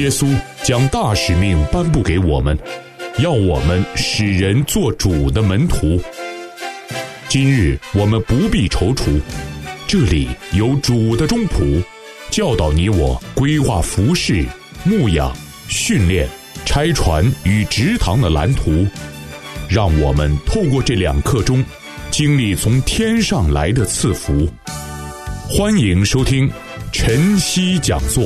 耶稣将大使命颁布给我们，要我们使人做主的门徒。今日我们不必踌躇，这里有主的忠仆，教导你我规划服事、牧养、训练、拆船与植堂的蓝图，让我们透过这2刻钟经历从天上来的赐福。欢迎收听晨曦讲座。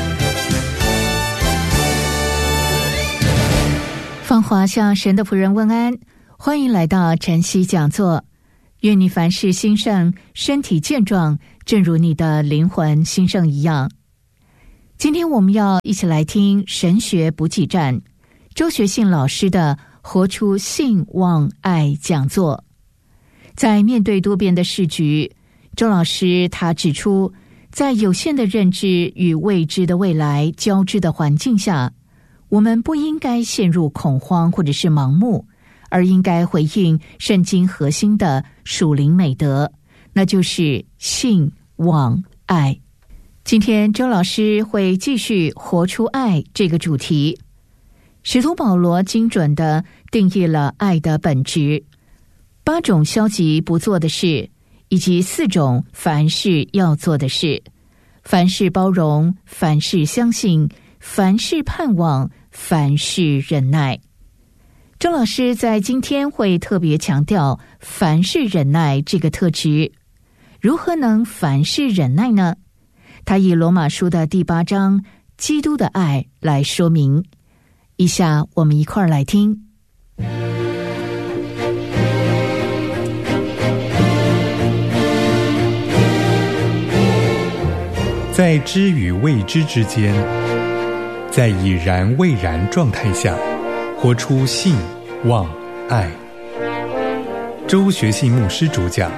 芳华向神的仆人问安，欢迎来到晨曦讲座。愿你凡事兴盛，身体健壮，正如你的灵魂兴盛一样。今天我们要一起来听神学补给站周学信老师的活出信望爱讲座。在面对多变的世局，周老师他指出，在有限的认知与未知的未来交织的环境下，我们不应该陷入恐慌或者是盲目，而应该回应圣经核心的属灵美德，那就是信望爱。今天周老师会继续活出爱这个主题。使徒保罗精准地定义了爱的本质，8种消极不做的事，以及4种凡事要做的事：凡事包容，凡事相信，凡事盼望，凡事忍耐。周老师在今天会特别强调凡事忍耐这个特质。如何能凡事忍耐呢？他以罗马书的第8章基督的爱来说明。以下我们一块儿来听。 在知与未知之间，在已然未然状态下，活出信望爱。周学信牧师主讲。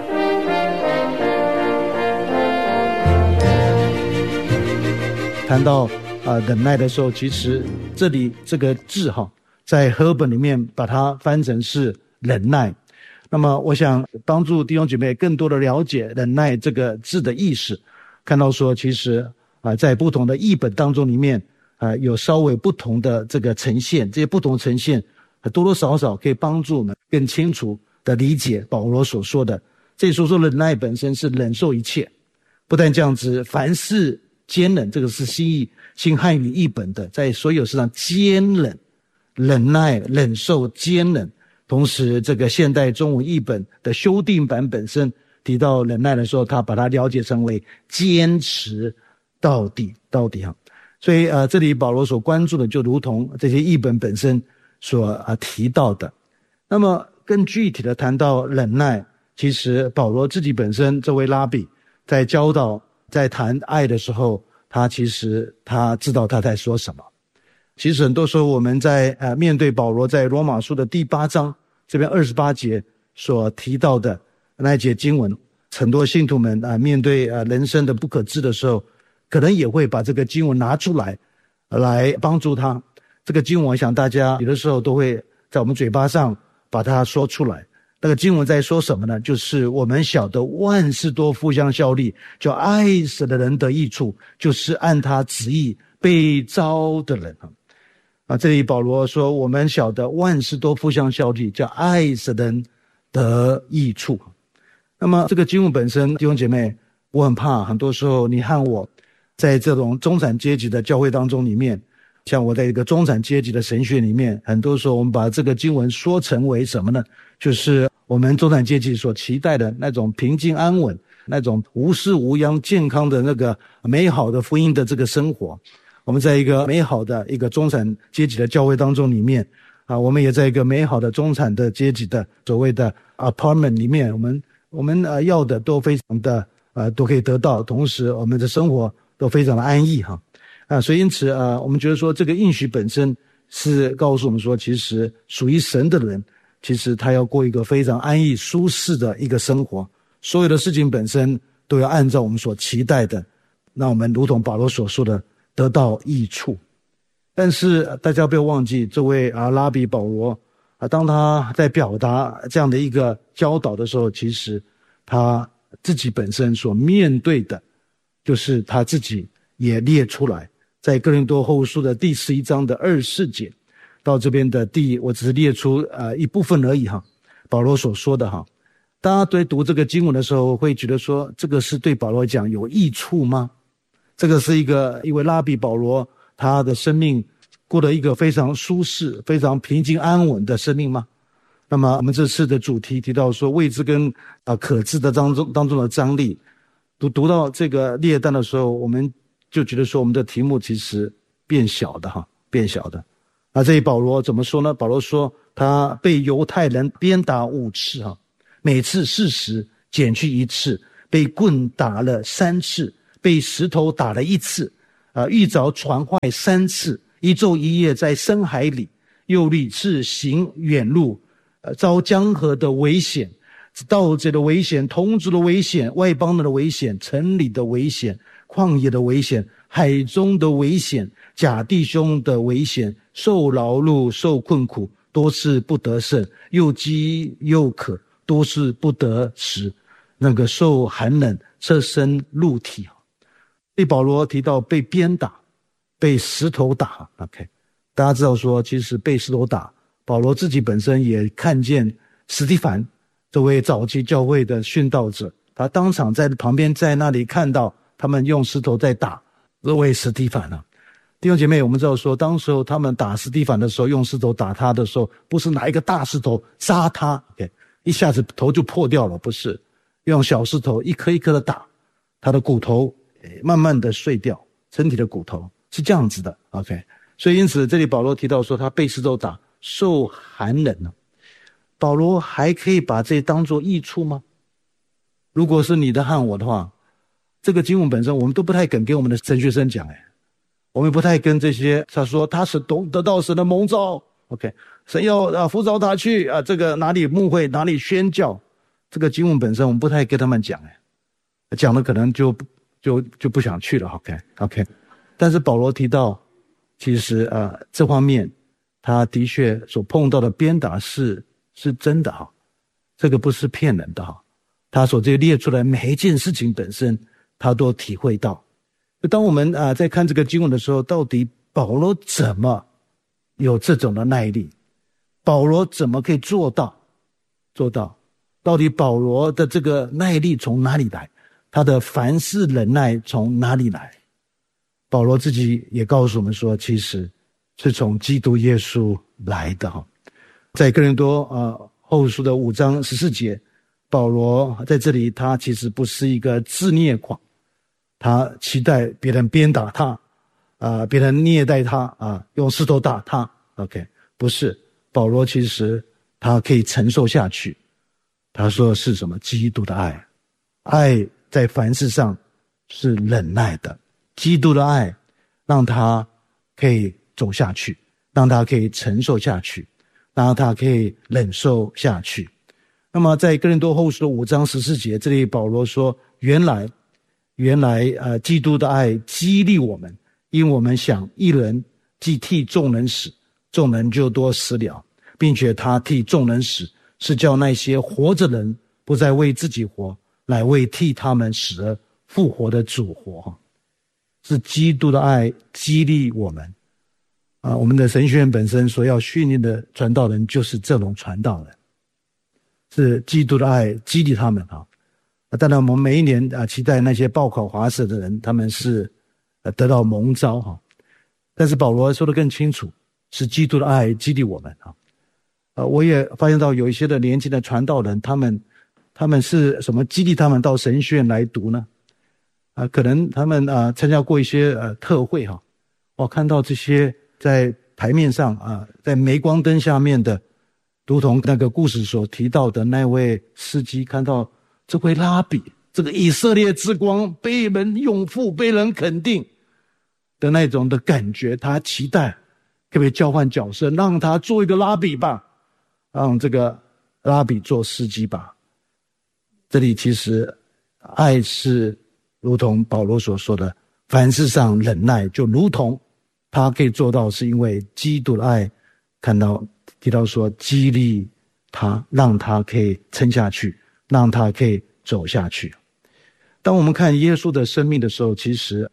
谈到忍耐的时候，其实这里这个字在和本里面把它翻成是忍耐。那么我想帮助弟兄姐妹更多的了解忍耐这个字的意思，看到说其实在不同的译本当中里面有稍微不同的这个呈现，这些不同呈现多多少少可以帮助我们更清楚的理解保罗所说的。这里所说忍耐本身是忍受一切，不但这样子，凡事坚忍，这个是新汉语译本的，在所有事上坚忍、忍耐、忍受、坚忍。同时这个现代中文译本的修订版本身提到忍耐的时候，他把它了解成为坚持到底所以这里保罗所关注的就如同这些译本本身所提到的。那么更具体的谈到忍耐，其实保罗自己本身这位拉比在教导在谈爱的时候，他知道他在说什么。其实很多时候我们在面对保罗在罗马书的第8章这边28节所提到的那一节经文，很多信徒们面对人生的不可知的时候，可能也会把这个经文拿出来帮助他。这个经文我想大家有的时候都会在我们嘴巴上把它说出来。那个经文在说什么呢？就是我们晓得万事都互相效力，叫爱神的人得益处，就是按他旨意被召的人。这里保罗说我们晓得万事都互相效力，叫爱神的人得益处。那么这个经文本身，弟兄姐妹，我很怕很多时候你和我在这种中产阶级的教会当中里面，像我在一个中产阶级的神学里面，很多时候我们把这个经文说成为什么呢？就是我们中产阶级所期待的那种平静安稳，那种无事无殃健康的那个美好的福音的这个生活。我们在一个美好的一个中产阶级的教会当中里面我们也在一个美好的中产的阶级的所谓的 apartment 里面，我们要的都非常的都可以得到，同时我们的生活都非常的安逸所以因此我们觉得说这个应许本身是告诉我们说，其实属于神的人，其实他要过一个非常安逸舒适的一个生活，所有的事情本身都要按照我们所期待的，那我们如同保罗所说的得到益处。但是大家不要忘记，这位拉比保罗当他在表达这样的一个教导的时候，其实他自己本身所面对的就是他自己也列出来， 在哥林多后书的第11章的24节到这边的我只是列出一部分而已哈，保罗所说的哈。大家对读这个经文的时候会觉得说，这个是对保罗讲有益处吗？这个是一位拉比保罗他的生命过得一个非常舒适非常平静安稳的生命吗？那么我们这次的主题提到说未知跟可知的当中的张力，读到这个列单的时候，我们就觉得说我们的题目其实变小的哈，变小的。这里保罗怎么说呢？保罗说他被犹太人鞭打5次哈，每次40减去1次，被棍打了3次，被石头打了1次，遇着船坏3次，一昼一夜在深海里，又屡次行远路，遭江河的危险，盗贼的危险，同族的危险，外邦人的危险，城里的危险，旷野的危险，海中的危险，假弟兄的危险，受劳碌受困苦，多是不得胜，又饥又渴，多是不得食，那个受寒冷，侧身露体。被保罗提到被鞭打，被石头打 OK， 大家知道说其实被石头打，保罗自己本身也看见史提反这位早期教会的殉道者，他当场在旁边在那里看到他们用石头在打这位史提反啊。弟兄姐妹，我们知道说当时候他们打史提反的时候，用石头打他的时候，不是拿一个大石头扎他 OK， 一下子头就破掉了，不是，用小石头一颗一颗的打，他的骨头慢慢的碎掉，身体的骨头是这样子的 OK。 所以因此这里保罗提到说他被石头打，受寒冷了。保罗还可以把这当作益处吗？如果是你的和我的话，这个经文本身我们都不太敢跟我们的神学生讲我们不太跟这些他说他是得到神的蒙召 OK， 神要呼召他去这个哪里牧会哪里宣教，这个经文本身我们不太跟他们讲讲了可能就不想去了 OK。 但是保罗提到其实这方面他的确所碰到的鞭打是真的这个不是骗人的他所这列出来每一件事情本身他都体会到。当我们在看这个经文的时候，到底保罗怎么有这种的耐力？保罗怎么可以做到？到底保罗的这个耐力从哪里来？他的凡事忍耐从哪里来？保罗自己也告诉我们说，其实是从基督耶稣来的在哥林多后书的5章14节，保罗在这里他其实不是一个自虐狂，他期待别人鞭打他别人虐待他用石头打他 OK， 不是，保罗其实他可以承受下去。他说是什么？基督的爱，爱在凡事上是忍耐的，基督的爱让他可以走下去，让他可以承受下去，让他可以忍受下去。那么在哥林多后书的5章14节，这里保罗说原来基督的爱激励我们，因我们想一人既替众人死，众人就多死了，并且他替众人死，是叫那些活着人不再为自己活，乃为替他们死而复活的主活。是基督的爱激励我们我们的神学院本身所要训练的传道人就是这种传道人，是基督的爱激励他们当然我们每一年期待那些报考华社的人他们是得到蒙召但是保罗说得更清楚，是基督的爱激励我们我也发现到有一些的年轻的传道人，他们是什么激励他们到神学院来读呢？可能他们参加过一些特会我看到这些在台面上在镁光灯下面的，如同那个故事所提到的那位司机，看到这位拉比，这个以色列之光被人拥护被人肯定的那种的感觉，他期待可不可以交换角色，让他做一个拉比吧，让这个拉比做司机吧。这里其实爱是如同保罗所说的，凡事上忍耐，就如同他可以做到，是因为基督的爱提到说激励他，让他可以撑下去，让他可以走下去。当我们看耶稣的生命的时候，其实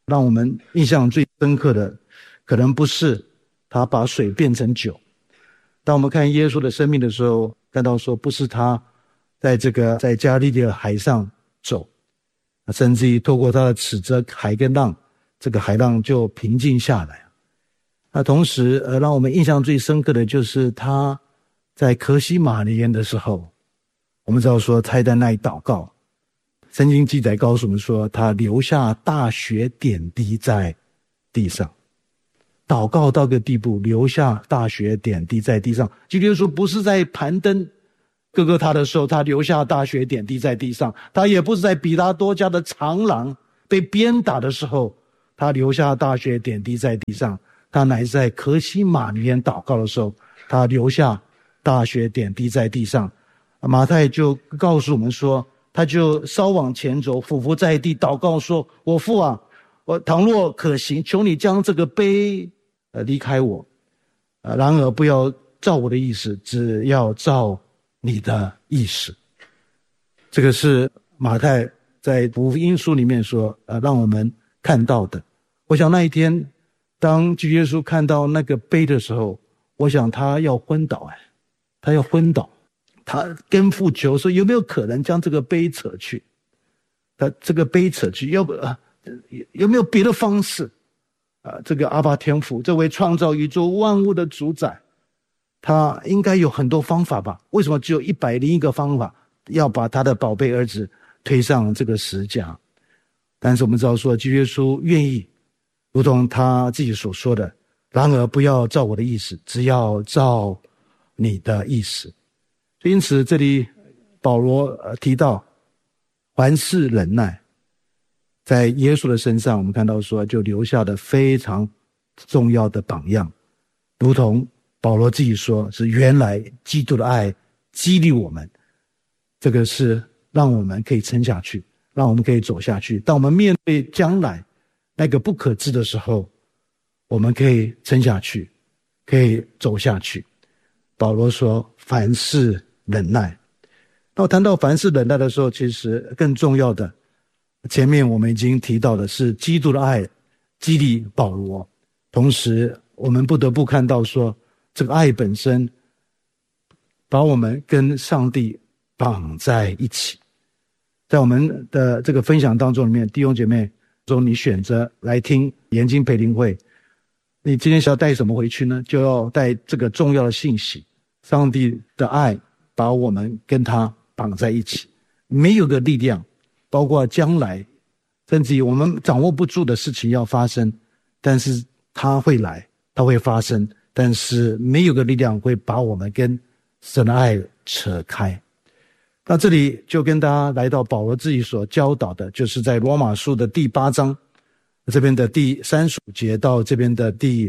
让我们印象最深刻的，可能不是他把水变成酒。当我们看耶稣的生命的时候，看到说不是他在加利利的海上走，甚至于透过他的指责海跟浪，这个海浪就平静下来。那同时让我们印象最深刻的就是他在客西马尼园的时候，我们知道说他在那里祷告，圣经记载告诉我们说他留下大血点滴在地上，祷告到个地步，留下大血点滴在地上。基督耶稣不是在攀登哥哥他的时候他留下大血点滴在地上，他也不是在比拉多家的长廊被鞭打的时候他留下大血点滴在地上，他乃是在客西马尼园祷告的时候他留下大血点滴在地上。马太就告诉我们说，他就稍往前走，俯伏在地祷告说，我父啊，我倘若可行，求你将这个杯离开我，然而不要照我的意思，只要照你的意思。这个是马太在福音书里面说让我们看到的。我想那一天当主耶稣看到那个杯的时候，我想他要昏倒，他要昏倒，他跟父求说有没有可能将这个杯扯去，他这个杯扯去，有没有别的方式这个阿爸天父这位创造宇宙万物的主宰，他应该有很多方法吧？为什么只有101个方法要把他的宝贝儿子推上这个十架？但是我们知道说基督耶稣愿意，如同他自己所说的，然而不要照我的意思，只要照你的意思。因此这里保罗提到凡事忍耐，在耶稣的身上我们看到说就留下了非常重要的榜样，如同保罗自己说，是原来基督的爱激励我们，这个是让我们可以撑下去，让我们可以走下去。当我们面对将来那个不可知的时候，我们可以撑下去，可以走下去。保罗说凡事忍耐。那我谈到凡事忍耐的时候，其实更重要的，前面我们已经提到的是基督的爱激励保罗，同时我们不得不看到说这个爱本身把我们跟上帝绑在一起。在我们的这个分享当中里面，弟兄姐妹说你选择来听研经培灵会，你今天是要带什么回去呢？就要带这个重要的信息，上帝的爱把我们跟他绑在一起，没有个力量，包括将来甚至于我们掌握不住的事情要发生，但是它会来，它会发生，但是没有个力量会把我们跟神的爱扯开。那这里就跟大家来到保罗自己所教导的，就是在罗马书的第8章这边的第35节到这边的第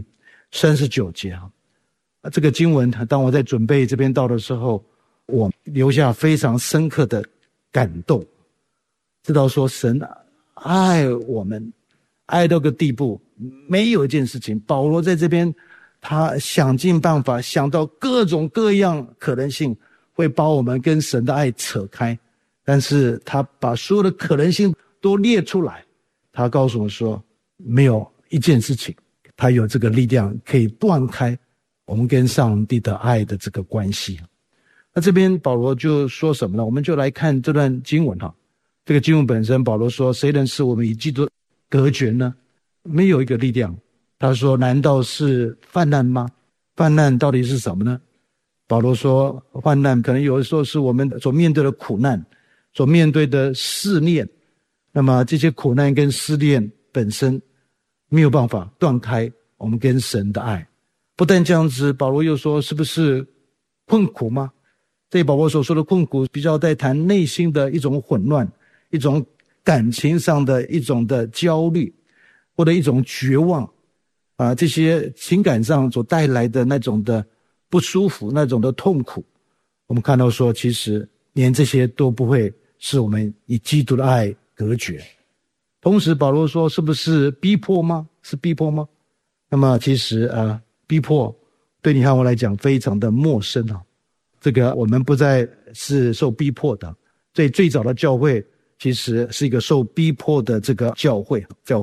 39节。这个经文当我在准备这边到的时候，我留下非常深刻的感动，知道说神爱我们爱到个地步，没有一件事情，保罗在这边他想尽办法，想到各种各样可能性会把我们跟神的爱扯开，但是他把所有的可能性都列出来，他告诉我说没有一件事情他有这个力量可以断开我们跟上帝的爱的这个关系。那这边保罗就说什么呢？我们就来看这段经文。这个经文本身保罗说谁能使我们与基督隔绝呢？没有一个力量。他说难道是患难吗？患难到底是什么呢？保罗说患难可能有的时候是我们所面对的苦难，所面对的试炼，那么这些苦难跟试炼本身没有办法断开我们跟神的爱。不但这样子，保罗又说是不是困苦吗？这保罗所说的困苦比较在谈内心的一种混乱，一种感情上的一种的焦虑，或者一种绝望这些情感上所带来的那种的不舒服，那种的痛苦，我们看到说其实连这些都不会使我们以基督的爱隔绝。同时保罗说是不是逼迫吗？是逼迫吗？那么其实逼迫对你和我来讲非常的陌生这个我们不再是受逼迫的。最早的教会其实是一个受逼迫的这个教会。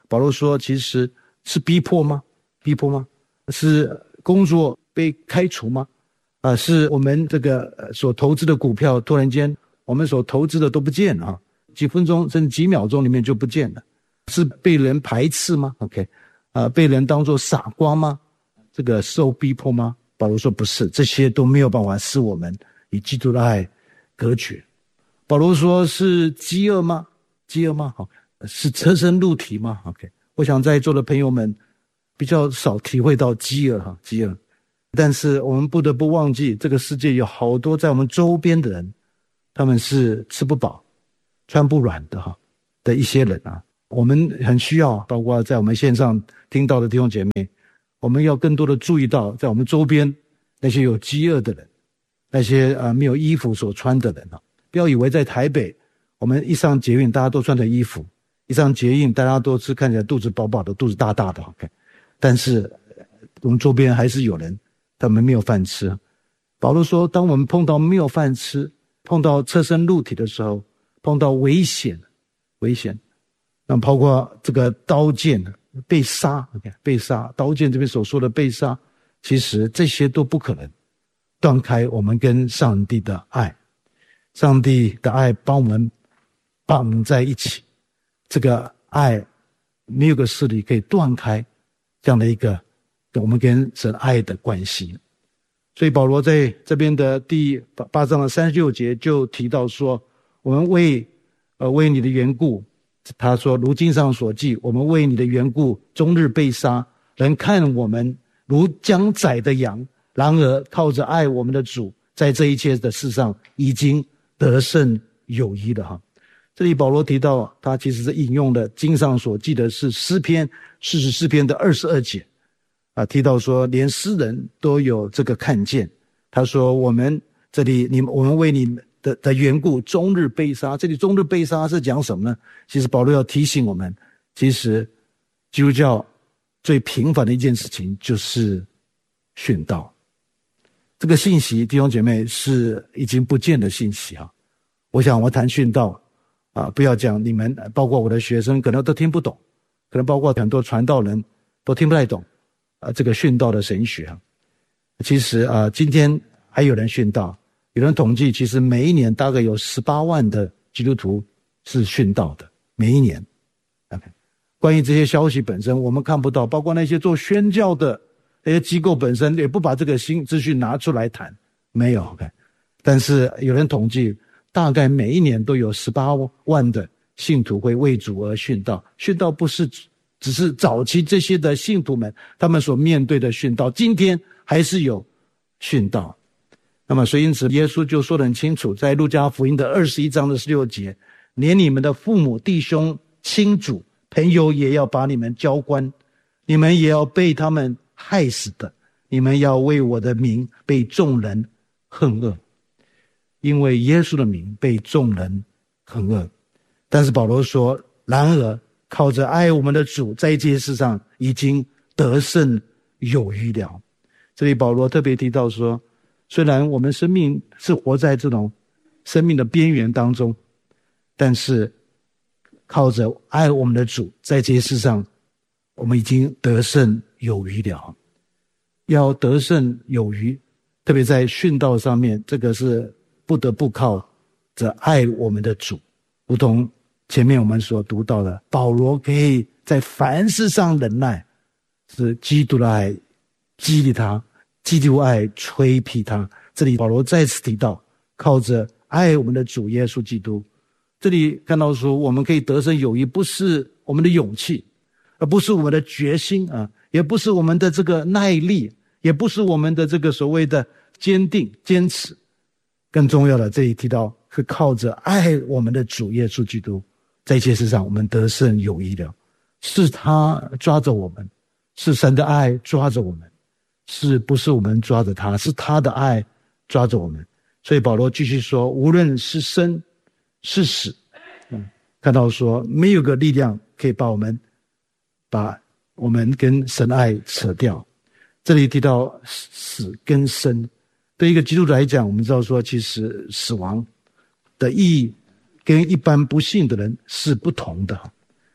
保罗说其实是逼迫吗？逼迫吗？是工作被开除吗？是我们这个所投资的股票突然间我们所投资的都不见了，几分钟甚至几秒钟里面就不见了。是被人排斥吗？ OK， 被人当作傻瓜吗？这个受逼迫吗？保罗说不是，这些都没有办法使我们与基督的爱隔绝。保罗说是饥饿吗？饥饿吗？是车身入体吗？ OK， 我想在座的朋友们比较少体会到饥饿，饥饿。但是我们不得不忘记，这个世界有好多在我们周边的人，他们是吃不饱穿不软的一些人啊。我们很需要，包括在我们线上听到的弟兄姐妹，我们要更多的注意到在我们周边那些有饥饿的人，那些没有衣服所穿的人。不要以为在台北我们一上捷运大家都穿着衣服，一上捷运大家都是看起来肚子饱饱的，肚子大大的 OK， 但是我们周边还是有人他们没有饭吃。保罗说当我们碰到没有饭吃，碰到车身入体的时候，碰到危险，那包括这个刀剑被杀，被杀，刀剑这边所说的被杀，其实这些都不可能断开我们跟上帝的爱。上帝的爱帮我们绑在一起，这个爱没有个势力可以断开这样的一个我们跟神爱的关系。所以保罗在这边的第8章的36节就提到说，我们为你的缘故，他说如经上所记，我们为你的缘故终日被杀，人看我们如将宰的羊，然而靠着爱我们的主，在这一切的事上已经得胜有余了。这里保罗提到他其实是引用了经上所记的是诗篇44篇的22节，提到说连诗人都有这个看见。他说我们为你们的缘故终日被杀。这里终日被杀是讲什么呢？其实保罗要提醒我们，其实基督教最平凡的一件事情就是殉道。这个信息弟兄姐妹是已经不见的信息。我想我谈殉道不要讲你们，包括我的学生可能都听不懂，可能包括很多传道人都听不太懂这个殉道的神学。其实今天还有人殉道，有人统计其实每一年大概有18万的基督徒是殉道的，每一年。关于这些消息本身我们看不到，包括那些做宣教的那些机构本身也不把这个新资讯拿出来谈，没有。但是有人统计大概每一年都有18万的信徒会为主而殉道。殉道不是只是早期这些的信徒们他们所面对的殉道，今天还是有殉道。那么所以因此耶稣就说得很清楚，在路加福音的21章的16节，连你们的父母弟兄亲主朋友也要把你们交官，你们也要被他们害死的，你们要为我的名被众人恨恶。因为耶稣的名被众人恨恶。但是保罗说，然而靠着爱我们的主，在这些事上已经得胜有余了。这里保罗特别提到说，虽然我们生命是活在这种生命的边缘当中，但是靠着爱我们的主，在这些事上我们已经得胜有余了。要得胜有余，特别在殉道上面，这个是不得不靠着爱我们的主。如同前面我们所读到的，保罗可以在凡事上忍耐，是基督的爱激励他，基督爱催逼他。这里保罗再次提到靠着爱我们的主耶稣基督。这里看到说我们可以得胜有余，不是我们的勇气，而不是我们的决心也不是我们的这个耐力，也不是我们的这个所谓的坚定坚持。更重要的，这里提到是靠着爱我们的主耶稣基督，在一切事上我们得胜有余了。是他抓着我们，是神的爱抓着我们，不是我们抓着他，是他的爱抓着我们。所以保罗继续说，无论是生是死，看到说没有个力量可以把我们跟神爱扯掉。这里提到死跟生，对一个基督徒来讲，我们知道说其实死亡的意义跟一般不信的人是不同的。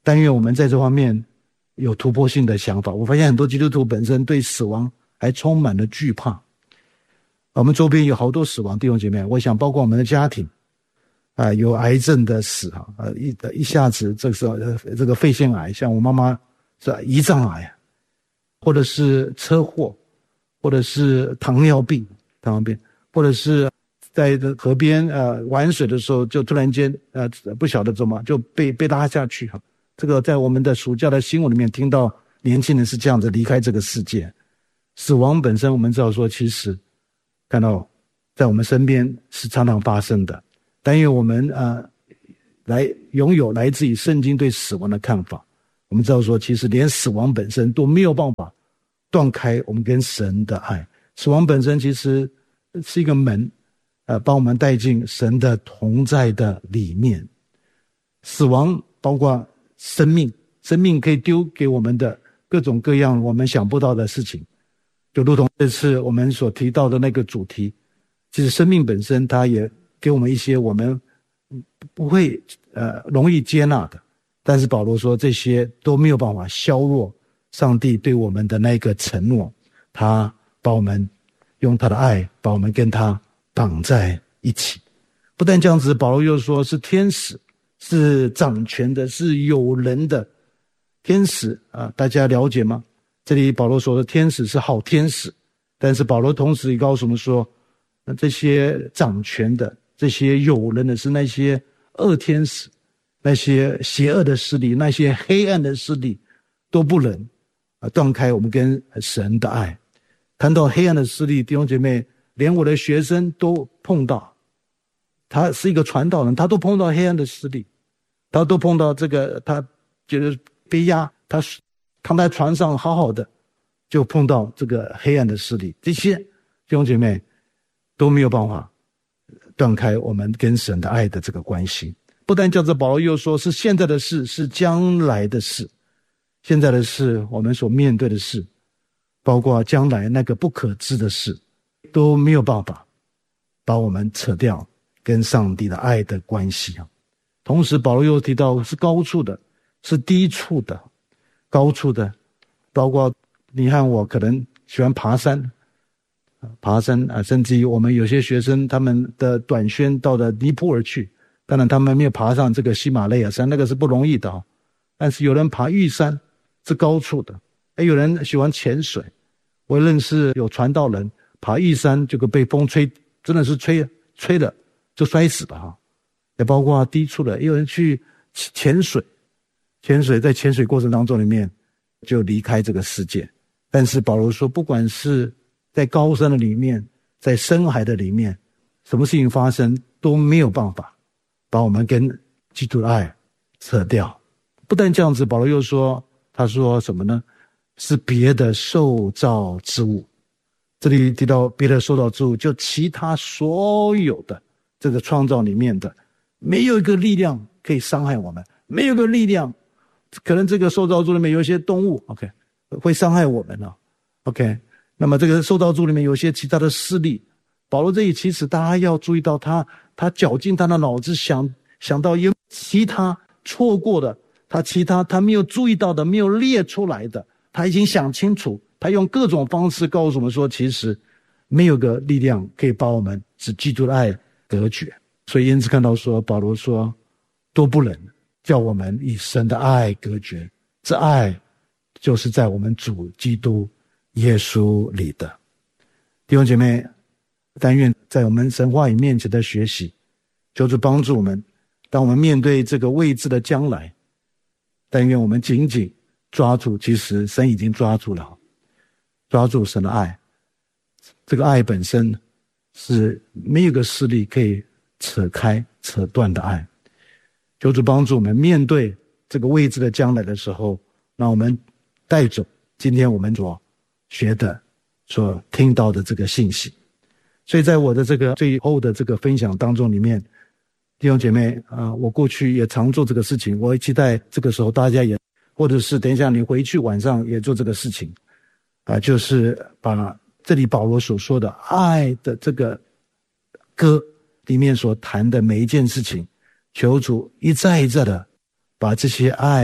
但愿我们在这方面有突破性的想法。我发现很多基督徒本身对死亡还充满了惧怕。我们周边有好多死亡弟兄姐妹，我想包括我们的家庭有癌症的死一下子这个肺腺癌，像我妈妈是胰脏癌，或者是车祸，或者是糖尿病，或者是在河边玩水的时候就突然间不晓得怎么就被拉下去。这个在我们的暑假的新闻里面听到年轻人是这样子离开这个世界。死亡本身我们知道说其实看到在我们身边是常常发生的，但愿我们来拥有来自于圣经对死亡的看法。我们知道说其实连死亡本身都没有办法断开我们跟神的爱。死亡本身其实是一个门把我们带进神的同在的里面。死亡包括生命可以丢给我们的各种各样我们想不到的事情，就如同这次我们所提到的那个主题，其实生命本身它也给我们一些我们不会容易接纳的，但是保罗说这些都没有办法削弱上帝对我们的那个承诺，他把我们用他的爱把我们跟他绑在一起。不但这样子，保罗又说是天使，是掌权的，是有人的天使大家了解吗？这里保罗说的天使是好天使，但是保罗同时也告诉我们说这些掌权的，这些有人的是那些恶天使，那些邪恶的势力，那些黑暗的势力都不能断开我们跟神的爱。谈到黑暗的势力，弟兄姐妹，连我的学生都碰到，他是一个传道人，他都碰到黑暗的势力，他都碰到这个，他觉得被压，他躺在床上好好的，就碰到这个黑暗的势力。这些弟兄姐妹都没有办法断开我们跟神的爱的这个关系。不但叫做保罗又说是现在的事，是将来的事。现在的事，我们所面对的事，包括将来那个不可知的事，都没有办法把我们扯掉跟上帝的爱的关系。同时保罗又提到是高处的，是低处的。高处的包括你和我可能喜欢爬山甚至于我们有些学生他们的短宣到了尼泊尔去，当然他们没有爬上这个喜马拉雅山，那个是不容易的但是有人爬玉山是高处的，有人喜欢潜水。我认识有传道人爬玉山就被风吹，真的是吹了就摔死了也包括低处的，也有人去潜水在潜水过程当中里面就离开这个世界。但是保罗说不管是在高山的里面，在深海的里面，什么事情发生都没有办法把我们跟基督的爱扯掉。不但这样子，保罗又说，他说什么呢？是别的受造之物。这里提到别的受造之物，就其他所有的这个创造里面的，没有一个力量可以伤害我们，没有一个力量，可能这个受造物里面有一些动物 OK 会伤害我们OK， 那么这个受造物里面有一些其他的势力，保罗这里其实大家要注意到他绞尽他的脑子想到有其他错过的，他没有注意到的，没有列出来的，他已经想清楚，他用各种方式告诉我们说，其实没有个力量可以把我们只基督的爱隔绝。所以因此看到说，保罗说都不能叫我们以神的爱隔绝，这爱就是在我们主基督耶稣里的。弟兄姐妹，但愿在我们神话语面前的学习，就是帮助我们，当我们面对这个未知的将来，但愿我们紧紧抓住，其实神已经抓住了，抓住神的爱。这个爱本身是没有个势力可以扯开扯断的爱，就是帮助我们面对这个未知的将来的时候，让我们带走今天我们所学的所听到的这个信息。所以在我的这个最后的这个分享当中里面，弟兄姐妹我过去也常做这个事情，我也期待这个时候大家也，或者是等一下你回去晚上也做这个事情就是把这里保罗所说的爱的这个歌里面所谈的每一件事情，求主一再一再的把这些爱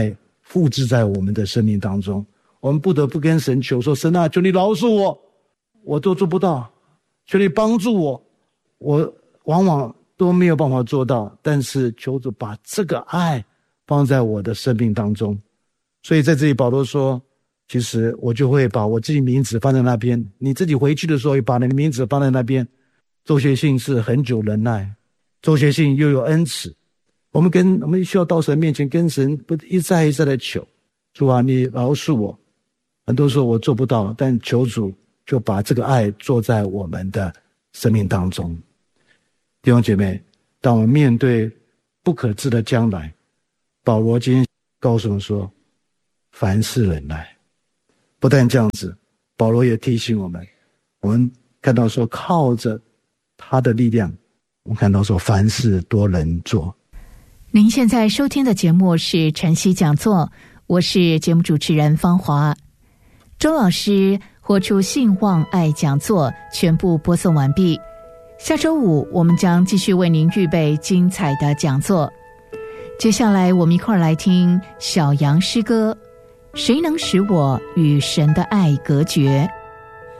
复制在我们的生命当中。我们不得不跟神求说，神啊，求你饶恕我，我都做不到，求你帮助我，我往往都没有办法做到，但是求主把这个爱放在我的生命当中。所以在这里保罗说，其实我就会把我自己名字放在那边，你自己回去的时候也把你的名字放在那边。周学信是很久忍耐，周学信又有恩慈，我们需要到神面前跟神一再一再的求，主啊，你饶恕我，很多时候我做不到，但求主就把这个爱做在我们的生命当中。弟兄姐妹，当我们面对不可知的将来，保罗今天告诉我们说，凡事忍耐。不但这样子，保罗也提醒我们看到说靠着他的力量，我们看到说凡事多能做。 您现在收听的节目是晨曦讲座，我是节目主持人方华。周老师活出信望爱讲座全部播送完毕，下周五我们将继续为您预备精彩的讲座。接下来我们一块儿来听小杨诗歌，谁能使我与神的爱隔绝？